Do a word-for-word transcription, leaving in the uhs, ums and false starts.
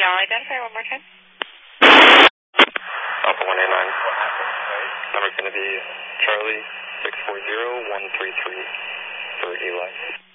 y'all identify one more time? Alpha one eight nine. Number's going to be Charlie six four zero one three three for Eli.